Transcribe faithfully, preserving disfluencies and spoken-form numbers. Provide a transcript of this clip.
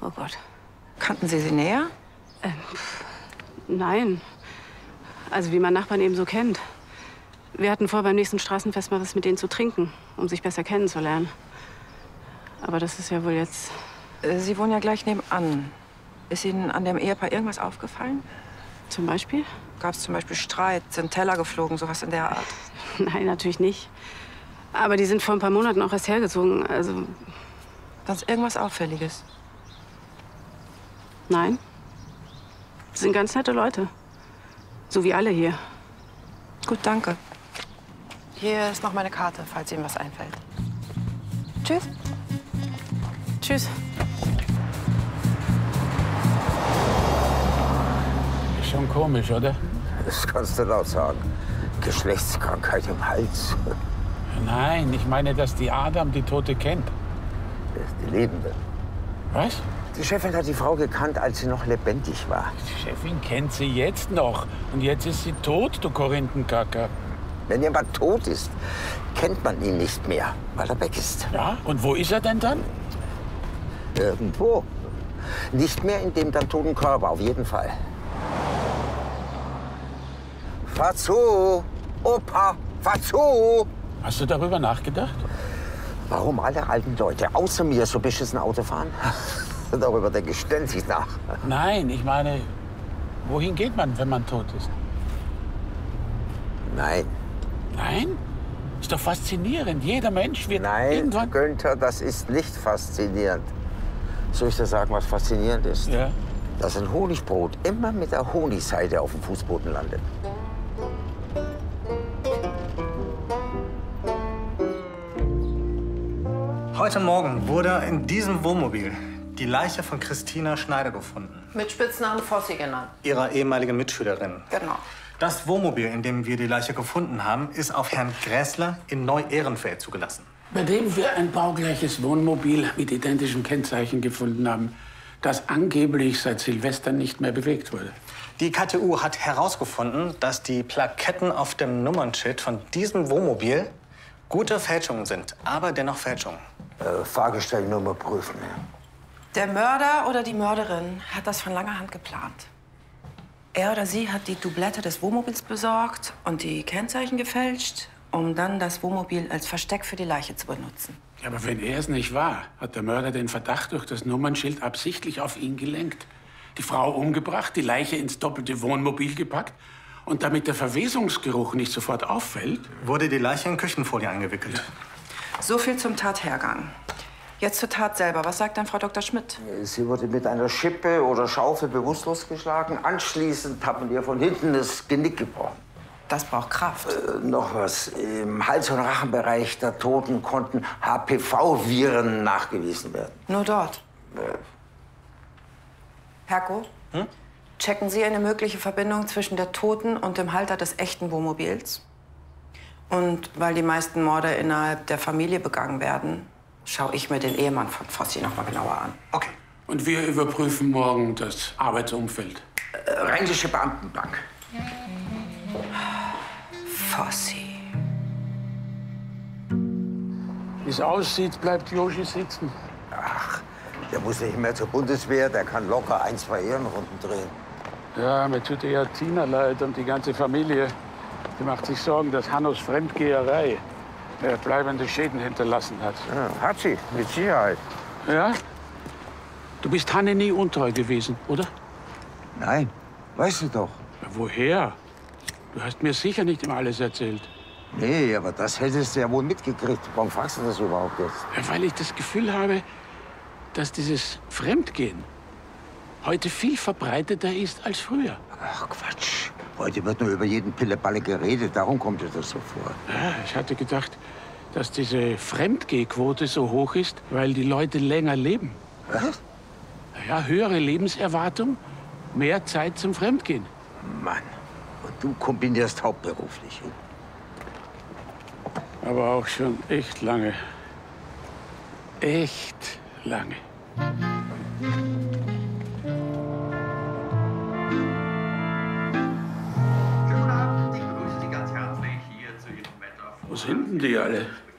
Oh Gott. Kannten Sie sie näher? Ähm, nein. Also wie man Nachbarn eben so kennt. Wir hatten vor, beim nächsten Straßenfest mal was mit denen zu trinken, um sich besser kennenzulernen. Aber das ist ja wohl jetzt... Sie wohnen ja gleich nebenan. Ist Ihnen an dem Ehepaar irgendwas aufgefallen? Zum Beispiel? Gab es zum Beispiel Streit, sind Teller geflogen, sowas in der Art? Nein, natürlich nicht. Aber die sind vor ein paar Monaten auch erst hergezogen, also... Sonst irgendwas Auffälliges? Nein. Das sind ganz nette Leute. So wie alle hier. Gut, danke. Hier ist noch meine Karte, falls Ihnen was einfällt. Tschüss. Tschüss. Ist schon komisch, oder? Das kannst du laut sagen. Geschlechtskrankheit im Hals. Nein, ich meine, dass die Adam die Tote kennt. Die Lebende. Was? Die Chefin hat die Frau gekannt, als sie noch lebendig war. Die Chefin kennt sie jetzt noch. Und jetzt ist sie tot, du Korinthenkacker. Wenn jemand tot ist, kennt man ihn nicht mehr, weil er weg ist. Ja? Und wo ist er denn dann? Irgendwo. Nicht mehr in dem dann toten Körper, auf jeden Fall. Fahr zu! Opa, fahr zu! Hast du darüber nachgedacht? Warum alle alten Leute außer mir so beschissen Auto fahren? Darüber denke ich ständig nach. Nein, ich meine, wohin geht man, wenn man tot ist? Nein. Nein? Ist doch faszinierend. Jeder Mensch wird Nein, irgendwann... Günther, das ist nicht faszinierend. Soll ich dir sagen, was faszinierend ist? Ja. Dass ein Honigbrot immer mit der Honigseite auf dem Fußboden landet. Heute Morgen wurde in diesem Wohnmobil die Leiche von Christina Schneider gefunden. Mit Spitznamen Fossi genannt. Ihrer ehemaligen Mitschülerin. Genau. Das Wohnmobil, in dem wir die Leiche gefunden haben, ist auf Herrn Gräßler in Neu-Ehrenfeld zugelassen. Bei dem wir ein baugleiches Wohnmobil mit identischen Kennzeichen gefunden haben, das angeblich seit Silvester nicht mehr bewegt wurde. Die K T U hat herausgefunden, dass die Plaketten auf dem Nummernschild von diesem Wohnmobil gute Fälschungen sind, aber dennoch Fälschungen. Äh, Fahrgestellnummer prüfen. Der Mörder oder die Mörderin hat das von langer Hand geplant. Er oder sie hat die Doublette des Wohnmobils besorgt und die Kennzeichen gefälscht, um dann das Wohnmobil als Versteck für die Leiche zu benutzen. Ja, aber wenn er es nicht war, hat der Mörder den Verdacht durch das Nummernschild absichtlich auf ihn gelenkt. Die Frau umgebracht, die Leiche ins doppelte Wohnmobil gepackt. Und damit der Verwesungsgeruch nicht sofort auffällt... Wurde die Leiche in Küchenfolie eingewickelt. Ja. So viel zum Tathergang. Jetzt zur Tat selber. Was sagt dann Frau Doktor Schmidt? Sie wurde mit einer Schippe oder Schaufel bewusstlos geschlagen. Anschließend hat man ihr von hinten das Genick gebrochen. Das braucht Kraft. Äh, noch was. Im Hals- und Rachenbereich der Toten konnten H P V-Viren nachgewiesen werden. Nur dort? Äh. Herko? Hm? Checken Sie eine mögliche Verbindung zwischen der Toten und dem Halter des echten Wohnmobils? Und weil die meisten Morde innerhalb der Familie begangen werden, schaue ich mir den Ehemann von Fossi noch mal genauer an. Okay. Und wir überprüfen morgen das Arbeitsumfeld. Äh, Rheinische Beamtenbank. Fossi. Wie es aussieht, bleibt Joshi sitzen. Ach, der muss nicht mehr zur Bundeswehr. Der kann locker ein, zwei Ehrenrunden drehen. Ja, mir tut eher Tina leid und die ganze Familie. Die macht sich Sorgen, dass Hannos Fremdgeherei äh, bleibende Schäden hinterlassen hat. Ja, hat sie, mit Sicherheit. Ja? Du bist Hanne nie untreu gewesen, oder? Nein, weißt du doch. Ja, woher? Du hast mir sicher nicht immer alles erzählt. Nee, aber das hättest du ja wohl mitgekriegt. Warum fragst du das überhaupt jetzt? Ja, weil ich das Gefühl habe, dass dieses Fremdgehen heute viel verbreiteter ist als früher. Ach, Quatsch. Heute wird nur über jeden Pilleballe geredet. Darum kommt dir das so vor. Ja, ich hatte gedacht, dass diese Fremdgehquote so hoch ist, weil die Leute länger leben. Was? Ja, höhere Lebenserwartung, mehr Zeit zum Fremdgehen. Mann, und du kombinierst hauptberuflich. Aber auch schon echt lange. Echt lange. Wo sind denn die alle?